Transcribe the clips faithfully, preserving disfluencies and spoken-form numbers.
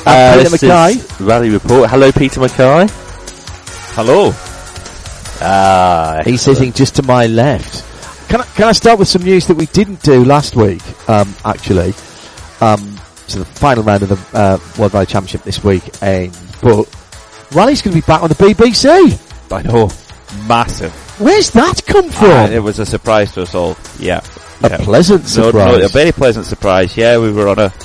Uh, Peter Mackay. Rally Report. Hello, Peter Mackay. Hello. Ah, he's sitting just to my left. Can I, can I start with some news that we didn't do last week? Um, actually, um, so the final round of the uh, World Rally Championship this week, and but Rally's going to be back on the B B C. I know, massive. Where's that come from? Uh, it was a surprise to us all. Yeah, a yeah. pleasant surprise. No, no, a very pleasant surprise. Yeah, we were on a.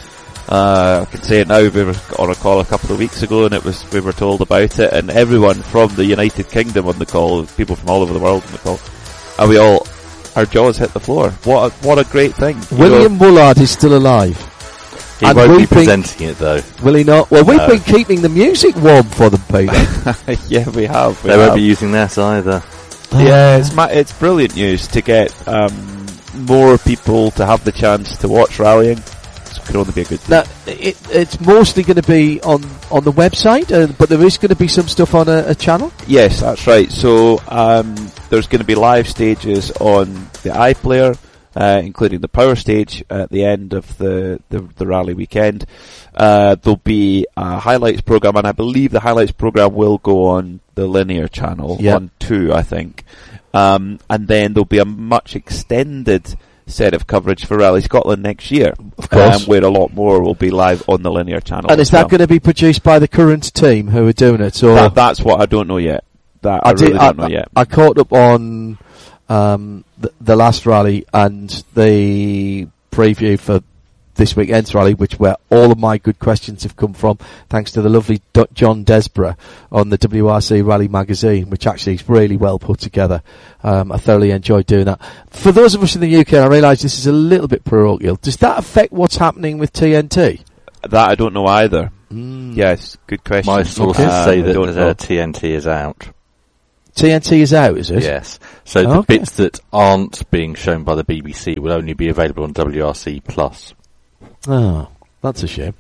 Uh, I can say it now. We were on a call a couple of weeks ago, and it was we were told about it, and everyone from the United Kingdom on the call, people from all over the world on the call, and we all, our jaws hit the floor. What a, what a great thing! William know, Woolard is still alive. He and won't be presenting it though. Will he not? Well, we've no. been keeping the music warm for them, Peter. Yeah, we have. We they have. won't be using that either. Yeah, it's ma- it's brilliant news to get um, more people to have the chance to watch rallying. Could only be a good thing. Now, it, it's mostly going to be on, on the website, uh, but there is going to be some stuff on a, a channel? Yes, that's right. So um, there's going to be live stages on the iPlayer, uh, including the power stage at the end of the, the, the rally weekend. Uh, there'll be a highlights program, and I believe the highlights program will go on the linear channel, yep. on two, I think. Um, and then there'll be a much extended set of coverage for Rally Scotland next year, of course, um, where a lot more will be live on the linear channel. And is that well. going to be produced by the current team who are doing it? Or that, that's what I don't know yet. That I, I really did, don't I, know yet. I caught up on um, the, the last rally and the preview for this weekend's rally, which where all of my good questions have come from, thanks to the lovely D- John Desborough on the W R C Rally magazine, which actually is really well put together. Um, I thoroughly enjoyed doing that. For those of us in the U K, I realise this is a little bit parochial. Does that affect what's happening with T N T? That I don't know either. Mm. Yes, good question. My sources okay. say uh, that uh, T N T is out. T N T is out, is it? Yes. So oh, the okay. bits that aren't being shown by the B B C will only be available on W R C Plus. Oh, that's a shame.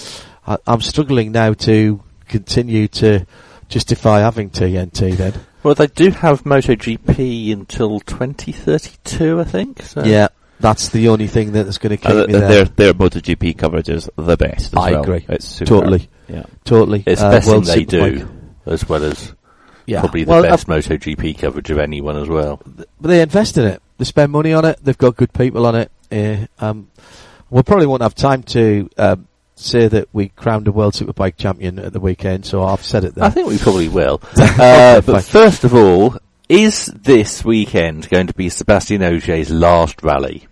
I, I'm struggling now to continue to justify having T N T then. Well, they do have MotoGP until twenty thirty-two, I think. So. Yeah, that's the only thing that's going to keep uh, me there. Their, their MotoGP coverage is the best as I well. agree. It's superb. Totally. Yeah. Totally. It's uh, the best thing World they Superbike. do, as well as yeah. probably the well, best uh, MotoGP coverage of anyone as well. But they invest in it. They spend money on it. They've got good people on it. Uh, um, we probably won't have time to um, say that we crowned a World Superbike champion at the weekend, so I've said it there. I think we probably will. uh, but first of all, is this weekend going to be Sebastian Ogier's last rally?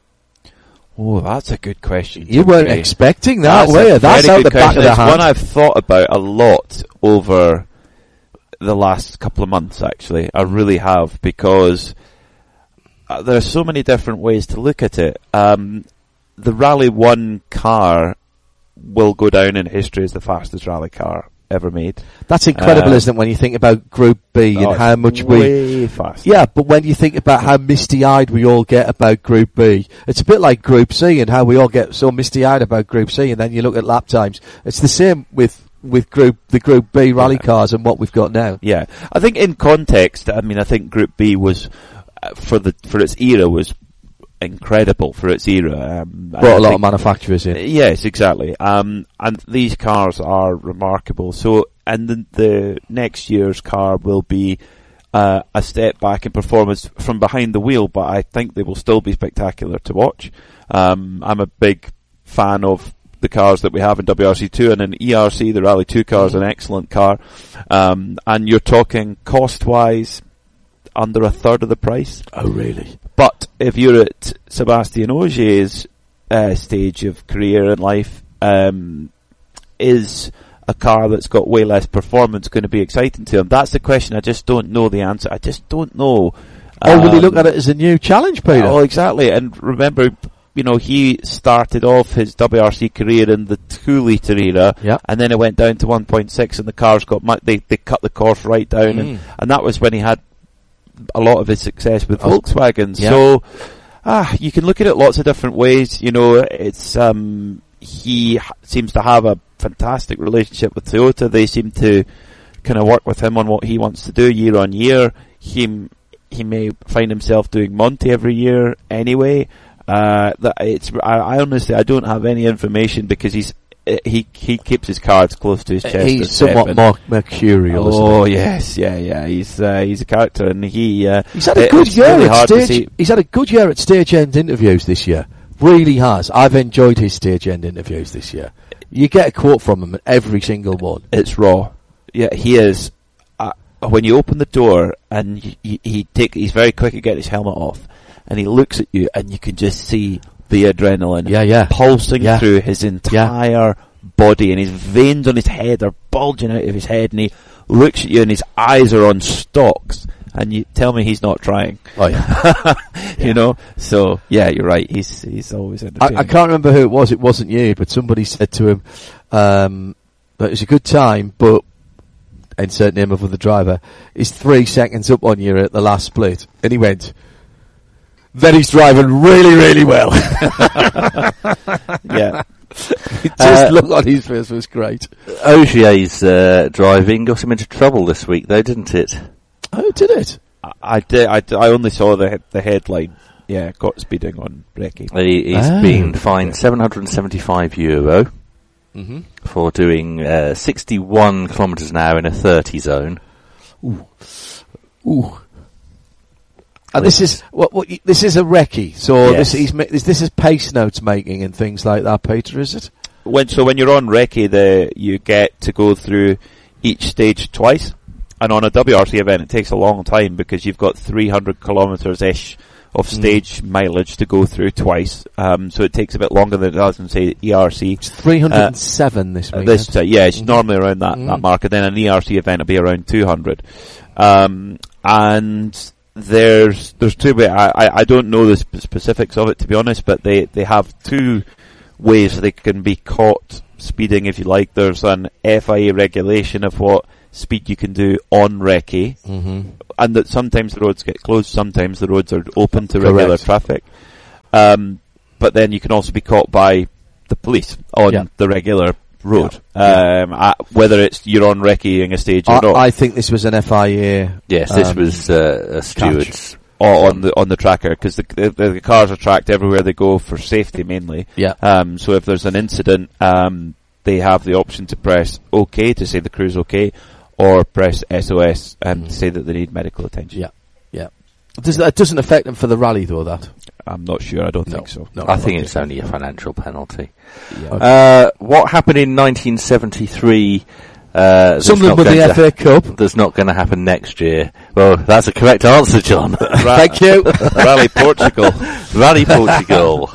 Oh, that's a good question. You weren't Jay. expecting that, that's were you? That's out the question. back of the it's hand. one I've thought about a lot over the last couple of months, actually. I really have, because uh, there are so many different ways to look at it. Um, the Rally One car will go down in history as the fastest rally car ever made. That's incredible, um, isn't it, when you think about Group B oh, and how much way we... faster. Yeah, but when you think about how misty-eyed we all get about Group B, it's a bit like Group C and how we all get so misty-eyed about Group C, and then you look at lap times. It's the same with with Group the Group B rally yeah. cars and what we've got now. Yeah, I think in context, I mean, I think Group B was, uh, for the for its era, was incredible for its era. Um, Brought a lot of manufacturers in. Yes, exactly. Um, and these cars are remarkable. So, and the, the next year's car will be uh, a step back in performance from behind the wheel, but I think they will still be spectacular to watch. Um, I'm a big fan of the cars that we have in W R C two, and in E R C, the Rally two car is an excellent car. Um, and you're talking cost-wise, under a third of the price. Oh, really? But if you're at Sebastian Ogier's uh, stage of career and life, um, is a car that's got way less performance going to be exciting to him? That's the question. I just don't know the answer. I just don't know. Or will um, he look at it as a new challenge, Peter? Oh, exactly. And remember, you know, he started off his W R C career in the two litre era, yeah. and then it went down to one point six, and the cars got mu- they they cut the course right down, mm. and, and that was when he had a lot of his success with oh. Volkswagen. Yeah. So, ah, you can look at it lots of different ways. You know, it's um, he ha- seems to have a fantastic relationship with Toyota. They seem to kind of work with him on what he wants to do year on year. He he may find himself doing Monte every year anyway. Uh, that it's I, I honestly I don't have any information, because he's he he keeps his cards close to his chest. He's somewhat more mercurial. Oh isn't he? yes, yeah, yeah. He's uh, he's a character, and he uh, he's had a good year really at stage. He's had a good year at Stagehand interviews this year. Really has. I've enjoyed his Stagehand interviews this year. You get a quote from him at every single one. It's raw. Yeah, he is. Uh, when you open the door and he, he, he take, he's very quick at getting his helmet off, and he looks at you, and you can just see the adrenaline yeah, yeah. pulsing yeah. through his entire yeah. body, and his veins on his head are bulging out of his head, and he looks at you, and his eyes are on stalks. And you tell me he's not trying. Oh yeah. you yeah. know? So, yeah, you're right. He's he's always entertaining. I, I can't remember who it was. It wasn't you, but somebody said to him, um, that it was a good time, but, insert name of the driver, is three seconds up on you at the last split. And he went, then he's driving really, really well. yeah. Just uh, look on his face was great. Ogier's uh, driving got him into trouble this week, though, didn't it? Oh, did it? I, I did. I, I only saw the the headline. Yeah, caught speeding on Recce. He, he's oh. been fined seven hundred seventy-five euro mm-hmm. for doing uh, sixty-one kilometres an hour in a thirty zone. Ooh, ooh. And this is what, what this is a recce. So yes. this he's this, this is pace notes making and things like that. Peter, is it? When so when you're on Recce, the you get to go through each stage twice. And on a W R C event, it takes a long time because you've got three hundred kilometres-ish of stage mm. mileage to go through twice. Um, so it takes a bit longer than it does in, say, E R C. It's three hundred seven uh, this week. This, uh, yeah, it's mm-hmm. normally around that, mm. that mark. And then an E R C event will be around two hundred. Um, and there's there's two ways. I, I, I don't know the sp- specifics of it, to be honest, but they, they have two ways they can be caught speeding, if you like. There's an F I A regulation of what speed you can do on Recce, mm-hmm. and that sometimes the roads get closed, sometimes the roads are open to Correct. regular traffic. Um, but then you can also be caught by the police on yeah. the regular road, yeah. um, yeah. At, whether it's you're on Recce-ing a stage or I, not. I think this was an F I A. Yes, um, this was uh, a steward's. Or on the on the tracker, because the, the the cars are tracked everywhere they go for safety mainly. Yeah. Um. So if there's an incident, um, they have the option to press OK to say the crew's OK, or press S O S and mm. say that they need medical attention. Yeah, yeah. Does that doesn't affect them for the rally though? That I'm not sure. I don't no, think so. No, I think it's only a financial penalty. Yeah. Okay. Uh, what happened in nineteen seventy-three? Uh, Sunderland with the F A Cup. That's not going to happen next year. Well, that's a correct answer, John. Ra- Thank you. Rally Portugal. Rally Portugal.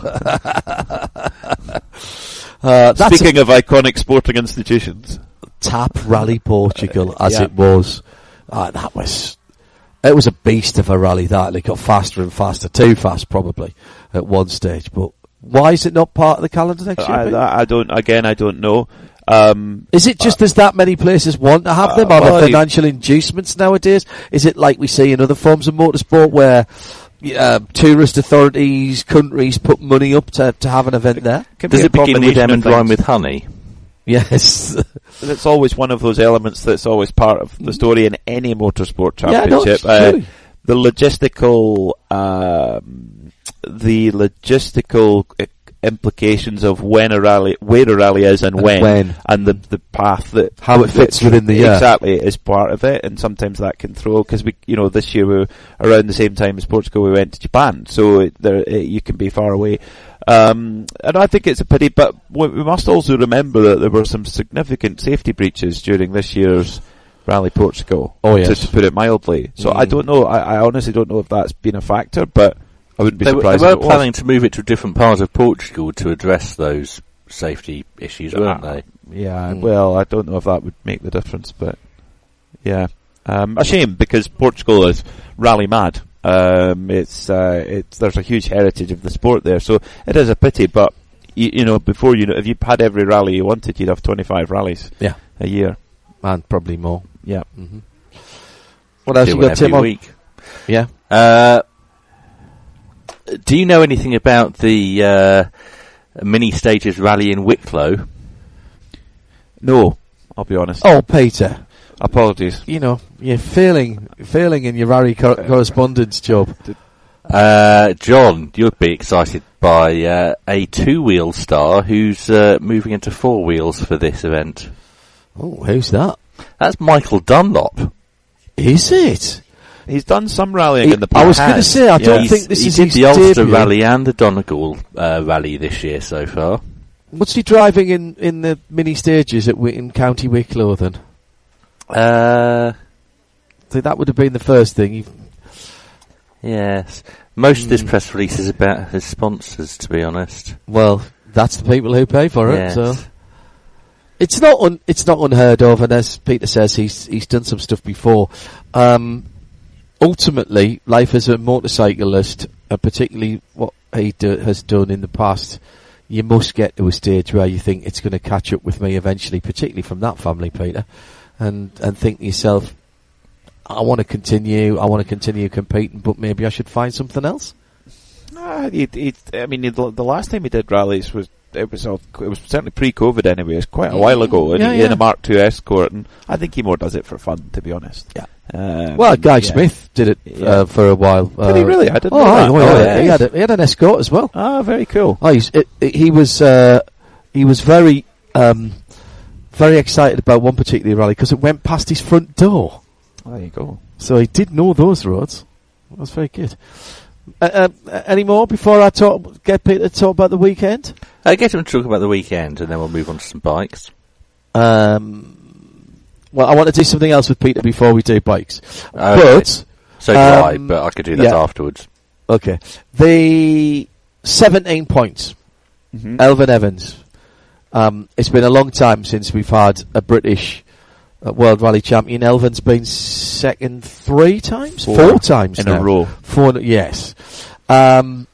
uh, Speaking of iconic sporting institutions. Tap Rally Portugal as yeah. it was. Uh, that was, it was a beast of a rally that. And it got faster and faster, too fast probably at one stage. But why is it not part of the calendar next year? I, I don't, again, I don't know. Um, is it just uh, there's that many places want to have uh, them? Are well, there financial inducements nowadays? Is it like we see in other forms of motorsport where uh, tourist authorities, countries put money up to, to have an event there? Does it begin with M and rhyme with honey? Yes. It's always one of those elements that's always part of the story in any motorsport championship. Yeah, no, uh, the logistical, um, the logistical uh, implications of when a rally, where a rally is and, and when, when, and the the path that how it fits within the year. Exactly, is part of it, and sometimes that can throw, because we, you know, this year we were around the same time as Portugal, we went to Japan, so it, there it, you can be far away. Um, and I think it's a pity, but we must also remember that there were some significant safety breaches during this year's Rally Portugal. Oh yes, to, to put it mildly. So mm. I don't know. I, I honestly don't know if that's been a factor, but I wouldn't be they surprised. Were, they were were planning to move it to a different part of Portugal to address those safety issues, weren't uh, they? Yeah. Mm. Well, I don't know if that would make the difference, but yeah, um, a shame because Portugal is rally mad. Um, it's, uh, it's, there's a huge heritage of the sport there, so it is a pity, but, you, you know, before you know, if you had every rally you wanted, you'd have twenty-five rallies yeah. a year. And probably more. Yeah. Mm-hmm. What else do you got, Tim? Week. Yeah. Uh, do you know anything about the, uh, mini stages rally in Wicklow? No, I'll be honest. Oh, Peter. Apologies. You know, you're failing, failing in your rally co- correspondence job. Did, Uh, John, you'd be excited by uh, a two-wheel star who's uh, moving into four wheels for this event. Oh, who's that? That's Michael Dunlop. Is it? He's done some rallying He, in the past. I was going to say, I Yeah, don't he's- think this he is did his the Ulster debut. Rally and the Donegal uh, Rally this year so far. What's he driving in, in the mini stages at Wi- in County Wicklow then? Uh, So that would have been the first thing. He, yes. Most of this Mm. press release is about his sponsors, to be honest. well, that's the people who pay for it. Yes. So it's not un, it's not unheard of, and as Peter says, he's he's done some stuff before. Um, ultimately, life as a motorcyclist, and particularly what he do, has done in the past, you must get to a stage where you think it's going to catch up with me eventually, particularly from that family, Peter, and and think to yourself, I want to continue, I want to continue competing, but maybe I should find something else. Uh, he, he, I mean, the, the last time he did rallies was it was all, it was certainly pre-COVID anyway. It was quite a while ago, and Yeah, he, yeah. in a Mark two Escort, and I think he more does it for fun, to be honest. Yeah. Um, Well, Guy yeah. Smith did it Yeah. uh, for a while. Did uh, he really? I didn't Oh, know aye, that. oh, Oh, yeah, yeah. he had a, he had an escort as well. Ah, very cool. Oh, he's, it, it- he was uh, he was very um, very excited about one particular rally because it went past his front door, There you go. so he did know those roads. That was very good. Uh, uh, any more before I talk? Get Peter to talk about the weekend. Uh, get him to talk about the weekend, and then we'll move on to some bikes. Um, well, I want to do something else with Peter before we do bikes, Okay. but. So do I, Um, but I could do that yeah. afterwards. Okay. The seventeen points. Mm-hmm. Elvin Evans. Um, it's been a long time since we've had a British uh, World Rally Champion. Elvin's been second three times? Four. Four, times in now. a row. Four, yes. Um,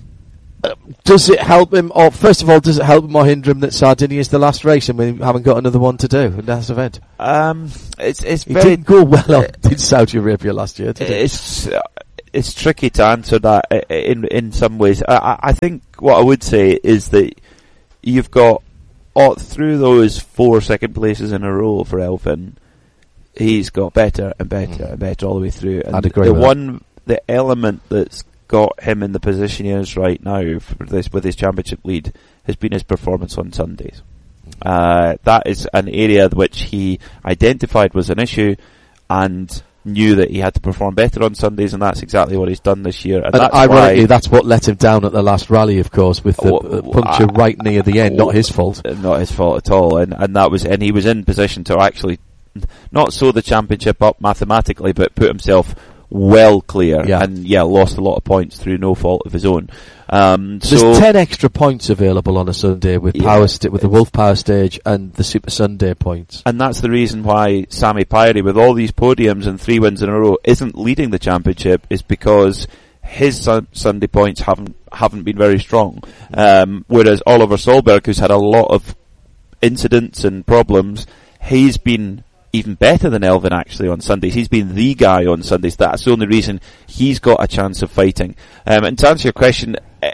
uh, does it help him, or first of all, does it help him or hinder him that Sardinia is the last race and we haven't got another one to do in that event? Um, it's it's He very didn't go well on in Saudi Arabia last year, did he? It's uh, it's tricky to answer that i- in in some ways. I, I I think what I would say is that you've got all, through those four second places in a row for Elvin, he's got better and better Mm. and better all the way through. And I'd agree the with that. one the element that's got him in the position he is right now for this with his championship lead has been his performance on Sundays. Uh, that is an area which he identified was an issue and knew that he had to perform better on Sundays, and that's exactly what he's done this year. And, And that's ironically, why, that's what let him down at the last rally, of course, with the Oh, uh, puncture I- right near the end. Not his fault. uh, not his fault at all. And and that was, and he was in position to actually not sew the championship up mathematically, but put himself well clear. Yeah. And yeah, lost a lot of points through no fault of his own. Um, There's so ten extra points available on a Sunday with Yeah. power st- with the Wolf Power Stage and the Super Sunday points. And that's the reason why Sammy Pyrie, with all these podiums and three wins in a row, isn't leading the championship, is because his sun- Sunday points haven't haven't been very strong. Um, whereas Oliver Solberg, who's had a lot of incidents and problems, he's been even better than Elvin actually on Sundays. He's been the guy on Sundays. That's the only reason he's got a chance of fighting. Um, and to answer your question, uh,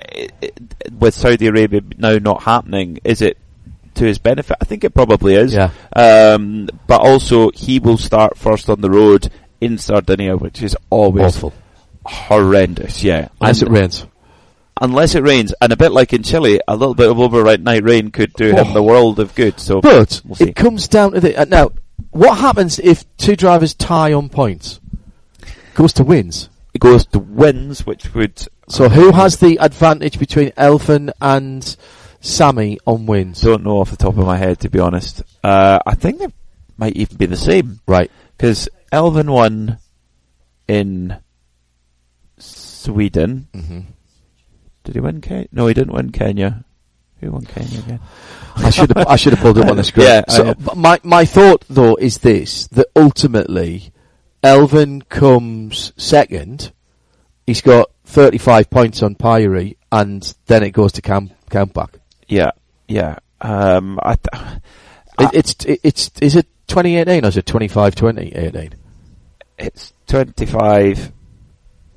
with Saudi Arabia now not happening, is it to his benefit? I think it probably is. Yeah. Um, but also he will start first on the road in Sardinia, which is always Awful. horrendous. Yeah. Unless it And- rains. Unless it rains, and a bit like in Chile, a little bit of overnight night rain could do him Oh. the world of good. So, But we'll see. it comes down to the uh, now. What happens if two drivers tie on points? Goes to wins. It goes to wins, which would. So who has the advantage between Elfin and Sammy on wins? Don't know off the top of my head, to be honest. Uh, I think they might even be the same. Right. Because Elvin won in Sweden. Mm-hmm. Did he win Kenya? No, he didn't win Kenya. Who won Kenya again? I should have I should have pulled it up on the screen. Yeah, so I- but my my thought though is this: that ultimately, Elvin comes second. He's got thirty-five points on Pyrie, and then it goes to Camp Campback. Yeah, yeah. Um, I, th- It, it's it, it's is it twenty eighteen or is it twenty-five twenty eighteen? it's twenty-five.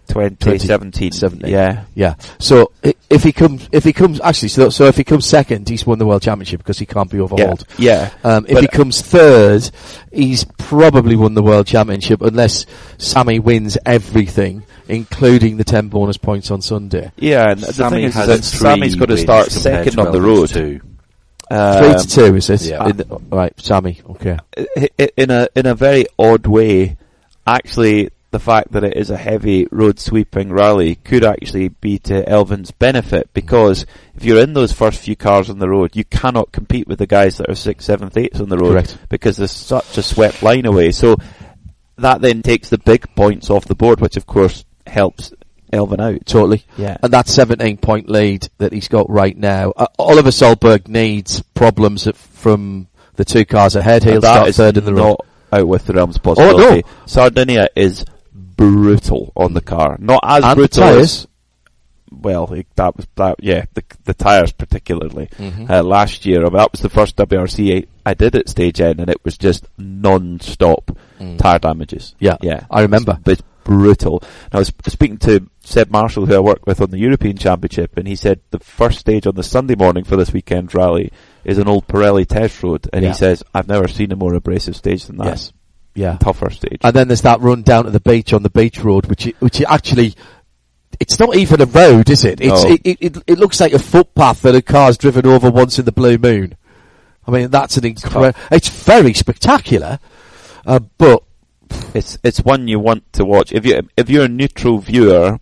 twenty seventeen. Yeah, yeah. So i- if he comes, if he comes, actually, so so if he comes second, he's won the world championship because he can't be overhauled. Yeah. Um, if But- he comes third, he's probably won the world championship unless Sammy wins everything, including the ten bonus points on Sunday. Yeah, and the Sammy thing is has that three Sammy's got to wins start compared second to on the Elvin's road. two. Um, Three to two, is it? yeah. In the, right, Sammy. Okay. i- i- in a in a very odd way, actually, the fact that it is a heavy road sweeping rally could actually be to Elvin's benefit, because if you're in those first few cars on the road, you cannot compete with the guys that are sixth, seventh, eighth on the road. Correct. Because there's such a swept line away. So that then takes the big points off the board, which of course helps Elvin out. Totally. Yeah. And that seventeen point lead that he's got right now, uh, Oliver Solberg needs problems at, from the two cars ahead. He'll And that start is third in the road. not out with the realms of possibility. Oh, no. Sardinia is brutal on the car. Not as And the brutal tyres. as, well, it- that was, that, yeah, the, the tyres particularly. Mhm. Uh, last year, I mean, that was the first W R C I, I did at Stage N, and it was just non-stop Mm. tyre damages. Yeah, Yeah. I remember. It's, it's brutal. And I was speaking to Seb Marshall, who I work with on the European Championship, and he said the first stage on the Sunday morning for this weekend's rally is an old Pirelli test road, and Yeah. he says, I've never seen a more abrasive stage than that. Yes. Yeah. Tougher stage. And then there's that run down to the beach on the beach road, which i- which actually, it's not even a road, is it? It's, No. it, it, it, it looks like a footpath that a car's driven over once in the blue moon. I mean, that's an incredible, it's very spectacular, uh, but, It's it's one you want to watch. If you if you're a neutral viewer,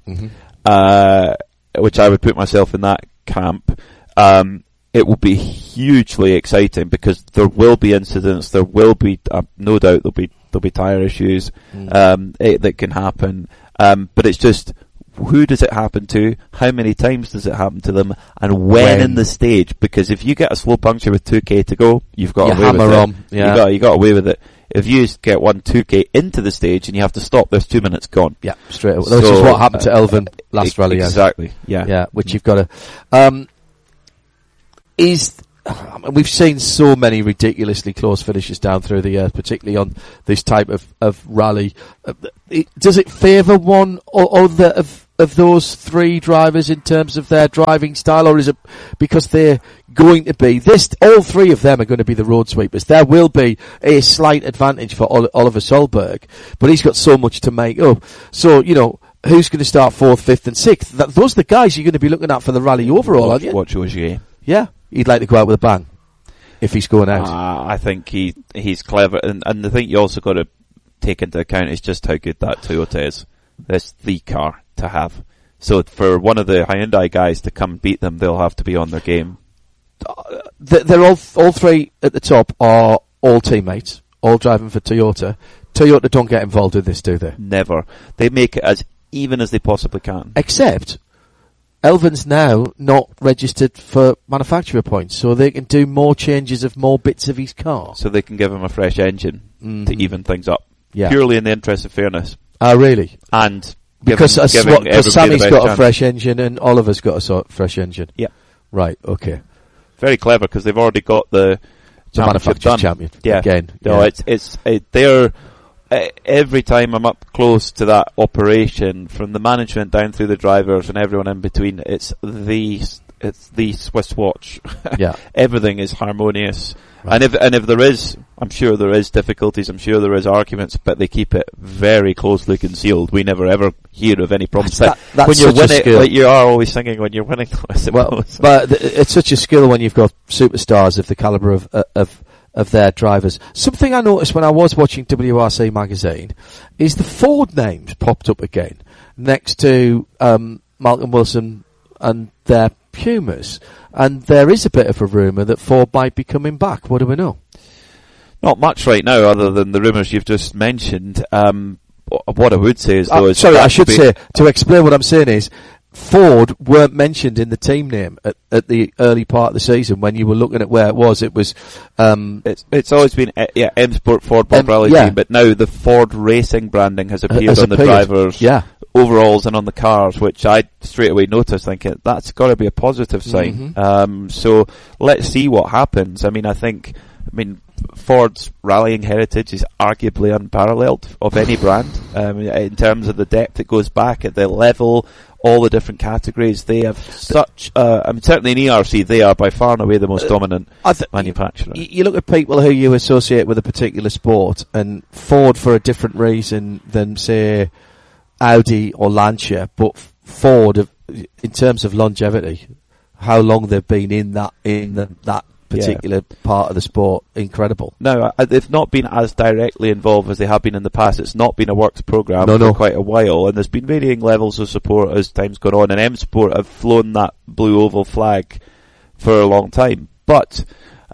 uh, which I would put myself in that camp, um, it will be hugely exciting because there will be incidents. There will be uh, no doubt there'll be there'll be tire issues um, it, that can happen. Um, but it's just, who does it happen to? How many times does it happen to them? And when, When? in the stage? Because if you get a slow puncture with two K to go, you've got You away with hammer it. on, yeah. You got you got away with it. If you get one two K into the stage and you have to stop, there's two minutes gone. yeah, straight away. So, Which is what happened to uh, Elvin last E- rally. yeah. Exactly. Yeah. Yeah, which you've got to. Um, is I mean, we've seen so many ridiculously close finishes down through the years, particularly on this type of of rally. Uh, it, does it favour one or other of of those three drivers in terms of their driving style, or is it because they're going to be this? All three of them are going to be the road sweepers. There will be a slight advantage for Ol- Oliver Solberg, but he's got so much to make up. So you know. Who's going to start fourth, fifth and sixth? That, those are the guys you're going to be looking at for the rally overall, aren't you? Watch Ogier. Yeah. He'd like to go out with a bang. If he's going out. Uh, I think he he's clever, and and the thing you also got to take into account is just how good that Toyota is. That's the car to have. So for one of the Hyundai guys to come beat them, they'll have to be on their game. Th- They're all, all three at the top are all teammates, all driving for Toyota. Toyota don't get involved in this, do they? Never. They make it as even as they possibly can. Except, Elvin's now not registered for manufacturer points, so they can do more changes of more bits of his car. So they can give him a fresh engine Mhm. to even things up. Yeah. Purely in the interest of fairness. Ah, really? And Because giving, uh, giving what, 'cause everybody Sammy's the best got a chance. fresh engine and Oliver's got a so- fresh engine. Yeah. Right, okay. Very clever because they've already got the The championship manufacturer's done. champion. Yeah. Again. No, yeah. it's it's it, they're uh, every time I'm up close to that operation, from the management down through the drivers and everyone in between, it's the it's the Swiss watch. Yeah. Everything is harmonious, Right. and if and if there is, I'm sure there is difficulties. I'm sure there is arguments, but they keep it very closely concealed. We never ever hear of any problems. That's- that- that's when you're such a winning, skill. like you are always singing when you're winning. I suppose. Well, but th- it's such a skill when you've got superstars of the caliber of uh, of of their drivers. Something I noticed when I was watching W R C magazine is the Ford names popped up again next to um, Malcolm Wilson and their Pumas, and there is a bit of a rumour that Ford might be coming back. What do we know? Not much right now, other than the rumours you've just mentioned. Um, what I would say is, though, Uh, is sorry, that I should be- say, to explain what I'm saying is, Ford weren't mentioned in the team name at, at the early part of the season when you were looking at where it was. It was, um, It's it's always been uh, yeah M Sport Ford Bob Um, Rally yeah. Team, but now the Ford Racing branding has appeared has on the appeared. drivers' yeah. overalls and on the cars, which I straight away noticed, thinking that's got to be a positive sign. Mhm. Um, so let's see what happens. I mean, I think I mean, Ford's rallying heritage is arguably unparalleled of any brand um, in terms of the depth it goes back at the level, all the different categories. They have such, uh, I mean, certainly in E R C, they are by far and away the most dominant I th- manufacturer. You, you look at people who you associate with a particular sport, and Ford for a different reason than, say, Audi or Lancia, but Ford, in terms of longevity, how long they've been in that in the, that particular yeah. part of the sport, incredible. No, uh, they've not been as directly involved as they have been in the past. It's not been a works program no, for no. quite a while, and there's been varying levels of support as time's gone on. And M Sport have flown that blue oval flag for a long time. But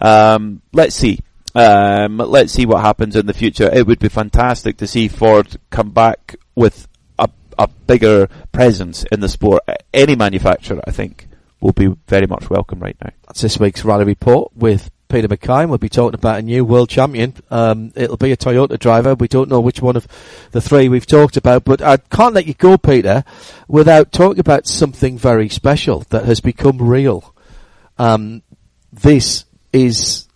um, let's see. Um, let's see what happens in the future. It would be fantastic to see Ford come back with a, a bigger presence in the sport. Any manufacturer, I think, will be very much welcome right now. That's this week's Rally Report with Peter McKay. We'll be talking about a new world champion. Um, it'll be a Toyota driver. We don't know which one of the three we've talked about, but I can't let you go, Peter, without talking about something very special that has become real. Um, this is,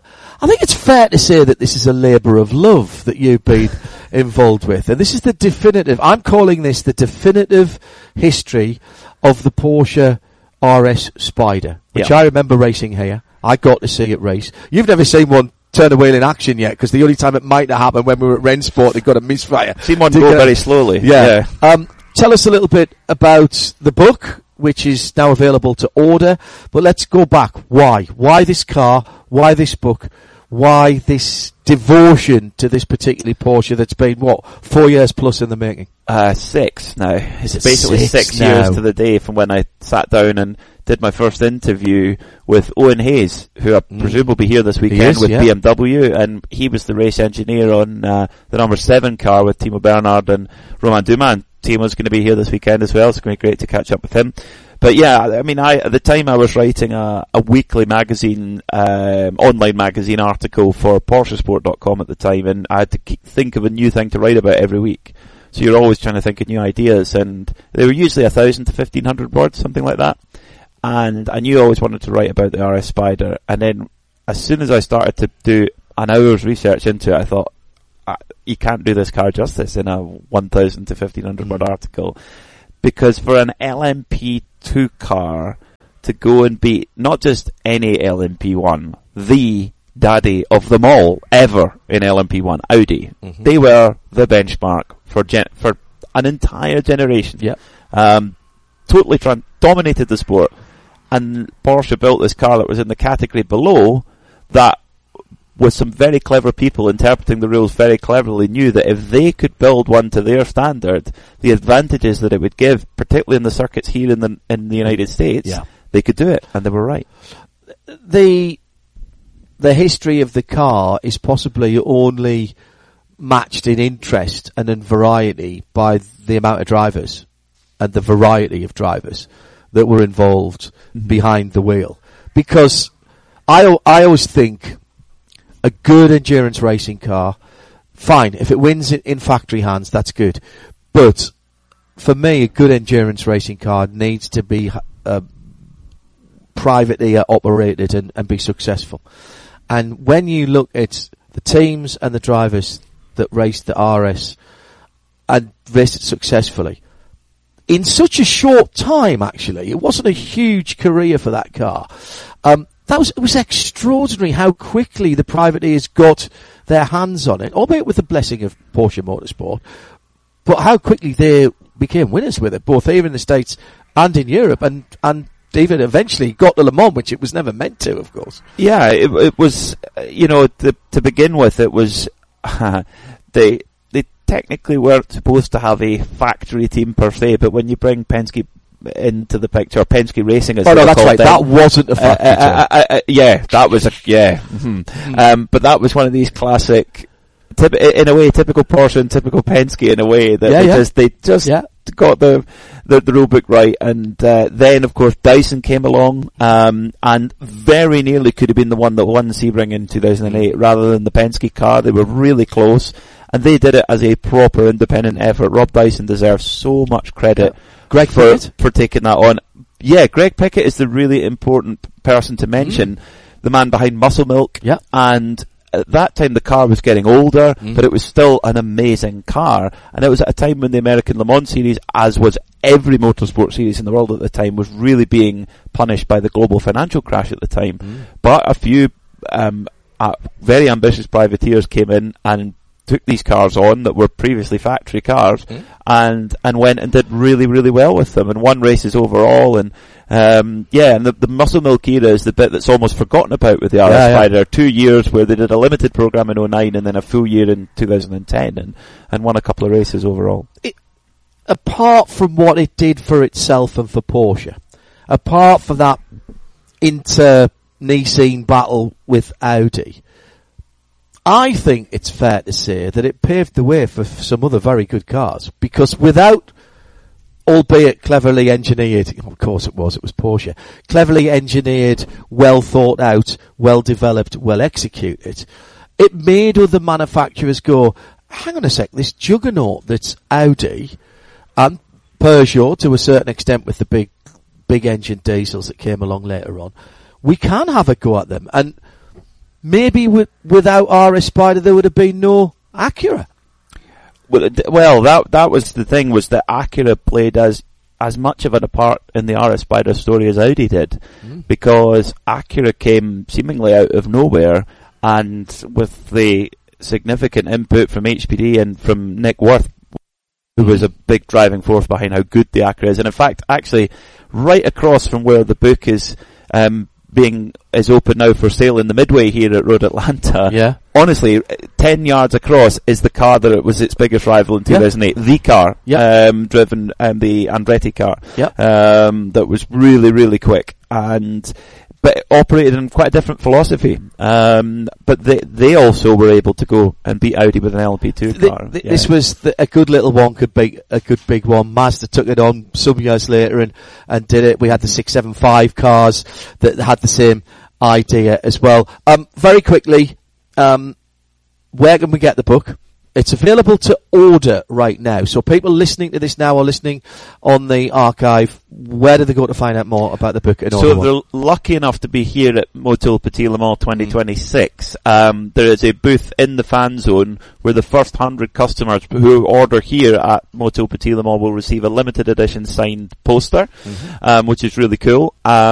I think it's fair to say that this is a labour of love that you've been involved with. And this is the definitive, I'm calling this the definitive history of the Porsche R S Spider, which yeah. I remember racing here. I got to see it race. You've never seen one turn a wheel in action yet, because the only time it might have happened when we were at Rennsport, it got a misfire. Seen one go very slowly. Yeah. yeah. Um, tell us a little bit about the book, which is now available to order. But let's go back. Why? Why this car? Why this book? Why this devotion to this particular Porsche that's been, what, four years plus in the making? Uh, six now. It's it basically six, six now? years to the day from when I sat down and did my first interview with Owen Hayes, who I Mm. presume will be here this weekend is, with yeah. B M W, and he was the race engineer on uh, the number seven car with Timo Bernhard and Romain Dumas. Timo's going to be here this weekend as well. It's going to be great to catch up with him. But yeah, I mean, I at the time I was writing a, a weekly magazine, um, online magazine article for Porsche Sport dot com at the time, and I had to keep, think of a new thing to write about every week. So you're always trying to think of new ideas, and they were usually a thousand to fifteen hundred words, something like that. And I knew I always wanted to write about the R S Spider, and then as soon as I started to do an hour's research into it, I thought, you can't do this car justice in a one thousand to fifteen hundred word article. Because for an L M P two car to go and beat not just any L M P one, the daddy of them all ever in L M P one, Audi, mm-hmm. they were the benchmark for gen- for an entire generation. Yeah, um, totally tra- dominated the sport, and Porsche built this car that was in the category below that. With some very clever people interpreting the rules very cleverly, knew that if they could build one to their standard, the advantages that it would give, particularly in the circuits here in the in the United States, yeah. they could do it, and they were right. The the history of the car is possibly only matched in interest and in variety by the amount of drivers and the variety of drivers that were involved mm-hmm. behind the wheel. Because I I always think. A good endurance racing car, fine. If it wins in, in factory hands, that's good. But for me, a good endurance racing car needs to be uh, privately operated and, and be successful. And when you look at the teams and the drivers that raced the R S and raced it successfully, in such a short time, actually, it wasn't a huge career for that car. Um, That was, it was extraordinary how quickly the privateers got their hands on it, albeit with the blessing of Porsche Motorsport, but how quickly they became winners with it, both here in the States and in Europe, and, and even eventually got to Le Mans, which it was never meant to, of course. Yeah, it, it was, you know, to, to begin with, it was, uh, they, they technically weren't supposed to have a factory team per se, but when you bring Penske into the picture, Penske Racing as oh no, that's right. Then. That wasn't a factory. Uh, uh, uh, uh, yeah, that was a yeah. Mm-hmm. Um, but that was one of these classic, typ- in a way, typical Porsche and typical Penske in a way that yeah, they yeah. just they just yeah. got the the, the rule book right, and uh, then of course Dyson came along, um, and very nearly could have been the one that won Sebring in two thousand eight rather than the Penske car. They were really close, and they did it as a proper independent effort. Rob Dyson deserves so much credit. Yeah. Greg for, Pickett? for taking that on. Yeah, Greg Pickett is the really important person to mention, mm. the man behind Muscle Milk. Yeah. And at that time the car was getting older, Mm. but it was still an amazing car. And it was at a time when the American Le Mans series, as was every motorsport series in the world at the time, was really being punished by the global financial crash at the time. Mm. But a few um, uh, very ambitious privateers came in and took these cars on that were previously factory cars Mm. and and went and did really, really well with them and won races overall. And um, yeah, and the, the Muscle Milk era is the bit that's almost forgotten about with the R S Yeah, yeah. Spider. Two years where they did a limited program in oh nine and then a full year in two thousand ten and, and won a couple of races overall. It, apart from what it did for itself and for Porsche, apart from that inter-Nicene battle with Audi, I think it's fair to say that it paved the way for f- some other very good cars, because without, albeit cleverly engineered, of course it was, it was Porsche, cleverly engineered, well thought out, well developed, well executed, it made other manufacturers go, hang on a sec, this juggernaut that's Audi and Peugeot to a certain extent with the big, big engine diesels that came along later on, we can have a go at them. And maybe with, without R S Spider there would have been no Acura. Well, d- well, that that was the thing, was that Acura played as as much of a part in the R S Spider story as Audi did, Mm. because Acura came seemingly out of nowhere, and with the significant input from H P D and from Nick Worth, who was a big driving force behind how good the Acura is. And in fact, actually, right across from where the book is um, being is open now for sale in the Midway here at Road Atlanta. Yeah. Honestly, ten yards across is the car that it was its biggest rival in two thousand eight. Yeah. The car, yeah. um, driven, um, the Andretti car, yeah. um, that was really, really quick, and but it operated in quite a different philosophy. Um, but they they also were able to go and beat Audi with an L M P two the, car. The, yeah. This was the, a good little one could be a good big one. Mazda took it on some years later and, and did it. We had the six seven five cars that had the same idea as well. Um, very quickly, um, where can we get the book? It's available to order right now. So people listening to this now or listening on the archive, where do they go to find out more about the book? And so they're lucky enough to be here at Motul Petit Le Mans twenty twenty-six. Mm. Um, there is a booth in the fan zone where the first hundred customers who order here at Motul Petit Le Mans will receive a limited edition signed poster, mm-hmm. um, which is really cool. Um,